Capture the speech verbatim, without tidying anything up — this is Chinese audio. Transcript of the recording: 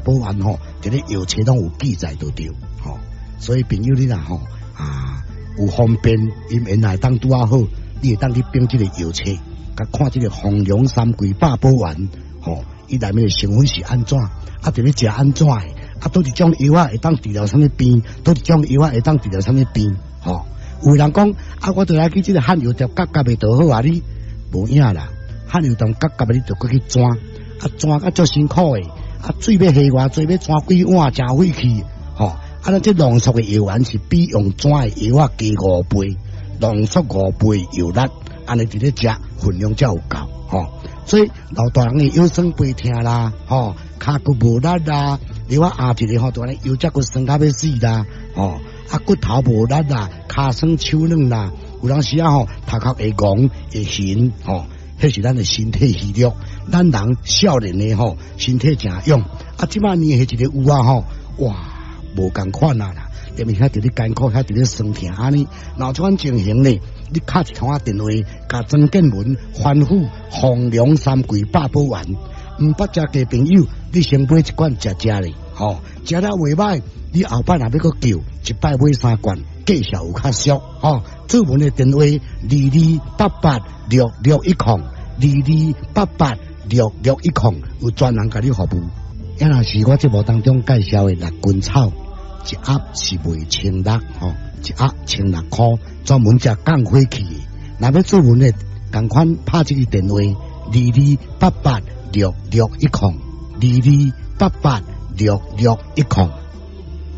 宝丸吼，这个药册拢有记载到对吼，所以朋友你啦吼啊有方便，因原来当拄啊好，你会当去编这个药册，甲看这个丰隆三桂百宝丸吼，伊内面的成分是安怎，啊，着咧食安怎的，啊，倒一种药啊会当治疗什么病，倒一种药啊会当治疗什么病吼。有人讲啊，我倒来去这个汉药店夹夹袂倒好啊，你无影啦，汉药店夹夹的你着过去转，啊转甲足辛苦的，啊水要下偌济，要转几碗真费气吼。啊，咱这浓缩的药丸是比用转的药啊加五倍，浓缩五倍药力，安尼伫咧食分量才有够吼。所以老大人的腰酸背痛啦，吼骹骨无力啦，你我下一个吼，当然腰脊骨酸到要死啦，吼。啊，骨头无力啦，骹酸手软啦，有当时啊吼，头壳会戆会晕吼，迄是咱的身体虚弱。咱人少年的吼，身体诚勇，啊，即摆年纪一个有啊吼，哇，无共款啊啦，因为遐伫咧艰苦，遐伫咧酸痛安尼，若这款情形呢，你敲一通啊电话，甲曾建文吩咐丰隆三桂百宝丸，毋捌食嘅朋友，你先买一罐食食咧，吼，食了袂歹。你后摆若要搁叫，一摆买三罐，价钱有较俗吼。做文的电话：二二八八六六一空，二二八八六六一空，有专人甲你服务。也若是我节目当中介绍的六根草，一盒是卖千六吼，一盒千六块，专门食降火气的。若要做文的，共款拍这个电话：二二八八六六一空，二二八八六六一空。